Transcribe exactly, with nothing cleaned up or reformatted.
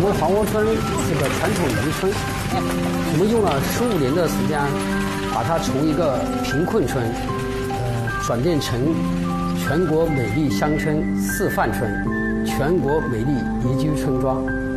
为黄窝村是个传统渔村，我们用了十五年的时间，把它从一个贫困村，呃，转变成全国美丽乡村示范村、全国美丽宜居村庄。